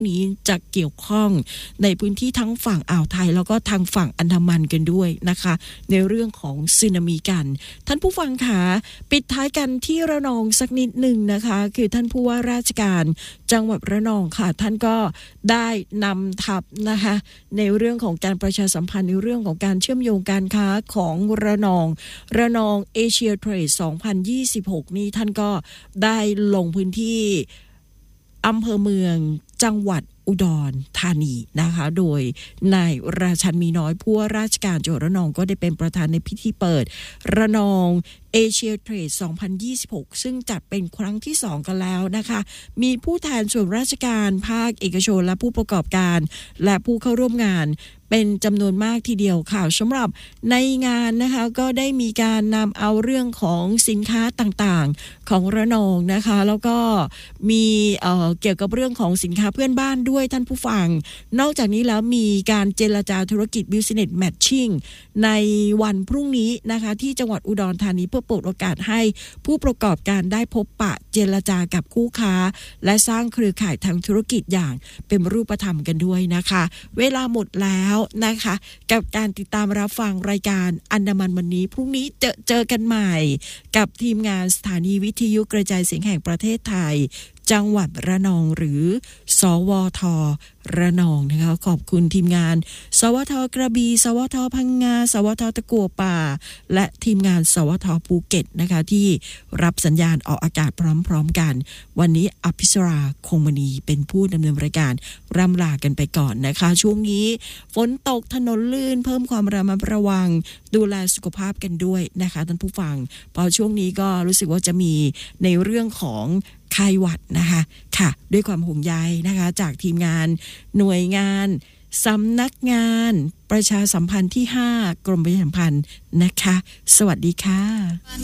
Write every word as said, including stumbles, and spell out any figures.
นี้จะเกี่ยวข้องในพื้นที่ทั้งฝั่งอ่าวไทยแล้วก็ทางฝั่งอันดามันกันด้วยนะคะในเรื่องของสึนามิกันท่านผู้ฟังคะปิดท้ายกันที่ระนองสักนิดหนึ่งนะคะคือท่านผู้ว่าราชการจังหวัดระนองค่ะท่านก็ได้นำทัพนะคะในเรื่องของการประชาสัมพันธ์ในเรื่องของการเชื่อมโยงการค้าของระนองระนองเอเชียเทรดสองพันยี่สิบหกนี้ท่านก็ได้ลงพื้นที่อำเภอเมืองจังหวัดอุดรธานีนะคะโดยนายราชันมีน้อยผู้ว่าราชการจังหวัดระนองก็ได้เป็นประธานในพิธีเปิดระนองเอเชียเทรดสองพันยี่สิบหกซึ่งจัดเป็นครั้งที่สองกันแล้วนะคะมีผู้แทนส่วนราชการภาคเอกชนและผู้ประกอบการและผู้เข้าร่วมงานเป็นจำนวนมากทีเดียวค่ะสำหรับในงานนะคะก็ได้มีการนำเอาเรื่องของสินค้าต่างๆของระนองนะคะแล้วก็มีเอ่อเกี่ยวกับเรื่องของสินค้าเพื่อนบ้านด้วยท่านผู้ฟังนอกจากนี้แล้วมีการเจรจาธุรกิจ Business Matching ในวันพรุ่งนี้นะคะที่จังหวัดอุดรธานีเพื่อเปิดโอกาสให้ผู้ประกอบการได้พบปะเจรจากับคู่ค้าและสร้างเครือข่ายทางธุรกิจอย่างเป็นรูปธรรมกันด้วยนะคะเวลาหมดแล้วนะคะกับการติดตามรับฟังรายการอันดามันวันนี้พรุ่งนี้เจอเจอกันใหม่กับทีมงานสถานีวิทยุกระจายเสียงแห่งประเทศไทยจังหวัดระนองหรือสวทระนองนะคะขอบคุณทีมงานสวทกระบี่สวทพังงาสวทตะกั่วป่าและทีมงานสวทภูเก็ตนะคะที่รับสัญญาณออกอากาศพร้อมๆกันวันนี้อภิสราคงมณีเป็นผู้ดำเนินรายการร่ำลากันไปก่อนนะคะช่วงนี้ฝนตกถนนลื่นเพิ่มความระมัดระวังดูแลสุขภาพกันด้วยนะคะท่านผู้ฟังเพราะช่วงนี้ก็รู้สึกว่าจะมีในเรื่องของไข้หวัดนะคะค่ะด้วยความห่วงใยนะคะจากทีมงานหน่วยงานสำนักงานประชาสัมพันธ์ที่ห้ากรมประชาสัมพันธ์นะคะสวัสดีค่ะ